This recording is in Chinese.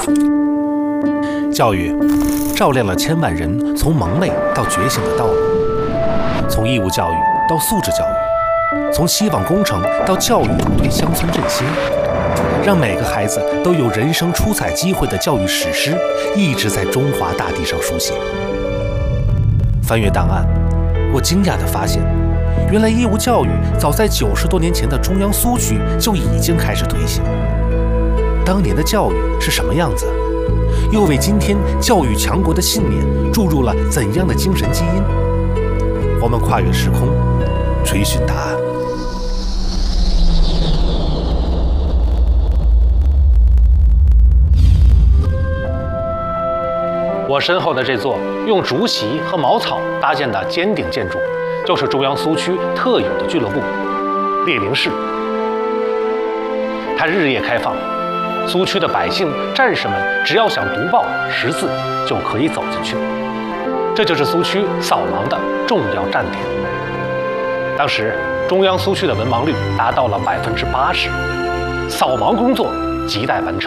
教育照亮了千万人从蒙昧到觉醒的道路，从义务教育到素质教育，从希望工程到教育主推乡村振兴，让每个孩子都有人生出彩机会的教育史诗一直在中华大地上书写。翻阅档案，我惊讶地发现，原来义务教育早在90多年前的中央苏区就已经开始推行。当年的教育是什么样子？又为今天教育强国的信念注入了怎样的精神基因？我们跨越时空，追寻答案。我身后的这座用竹席和茅草搭建的尖顶建筑，就是中央苏区特有的俱乐部——列宁室。它日夜开放，苏区的百姓、战士们只要想读报、识字，就可以走进去。这就是苏区扫盲的重要站点。当时，中央苏区的文盲率达到了80%，扫盲工作亟待完成。